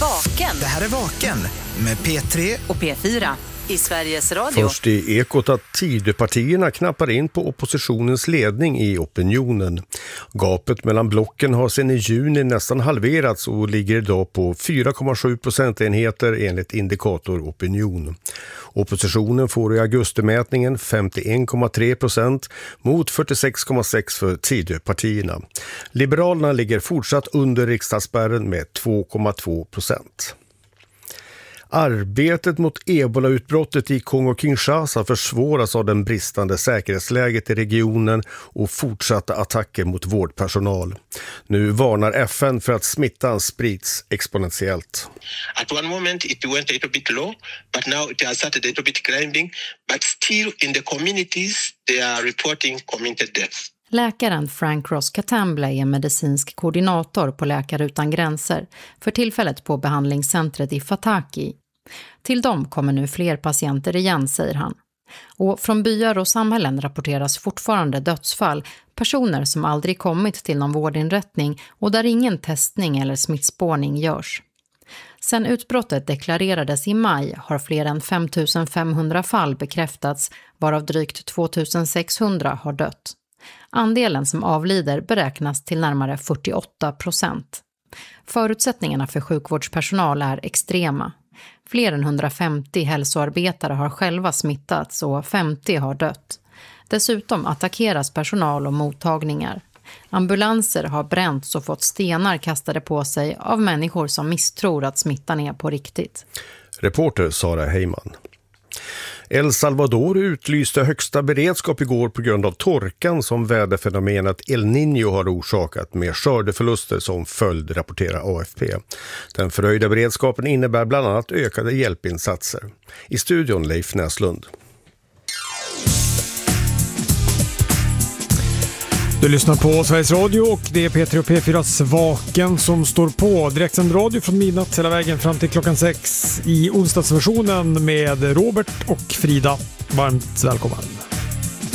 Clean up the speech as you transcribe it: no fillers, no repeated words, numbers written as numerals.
Vaken. Det här är Vaken med P3 och P4 i Sveriges Radio. Först i Ekot att Tidöpartierna knappar in på oppositionens ledning i opinionen. Gapet mellan blocken har sedan i juni nästan halverats och ligger idag på 4,7 procentenheter enligt indikator opinion. Oppositionen får i augustimätningen 51,3% mot 46,6% för Tidöpartierna. Liberalerna ligger fortsatt under riksdagsspärren med 2,2%. Arbetet mot Ebola-utbrottet i Kongo-Kinshasa försvåras av den bristande säkerhetsläget i regionen och fortsatta attacker mot vårdpersonal. Nu varnar FN för att smittan sprids exponentiellt. At one moment it went a little bit low, but now it has started a little bit climbing, but still in the communities they are reporting community deaths. Läkaren Frank Ross Katamble är medicinsk koordinator på Läkare utan gränser, för tillfället på behandlingscentret i Fataki. Till dem kommer nu fler patienter igen, säger han. Och från byar och samhällen rapporteras fortfarande dödsfall, personer som aldrig kommit till någon vårdinrättning och där ingen testning eller smittspårning görs. Sen utbrottet deklarerades i maj har fler än 5 500 fall bekräftats, varav drygt 2 600 har dött. Andelen som avlider beräknas till närmare 48%. Förutsättningarna för sjukvårdspersonal är extrema. Fler än 150 hälsoarbetare har själva smittats och 50 har dött. Dessutom attackeras personal och mottagningar. Ambulanser har bränts och fått stenar kastade på sig av människor som misstror att smittan är på riktigt. Reporter Sara Heyman. El Salvador utlyste högsta beredskap igår på grund av torkan som väderfenomenet El Niño har orsakat med skördeförluster som följd, rapporterar AFP. Den förhöjda beredskapen innebär bland annat ökade hjälpinsatser. I studion Leif Näslund. Du lyssnar på Sveriges Radio och det är P3 och P4 Vaken som står på. Direktsänd radio från midnatt hela vägen fram till klockan 6 i onsdagsversionen med Robert och Frida. Varmt välkommen.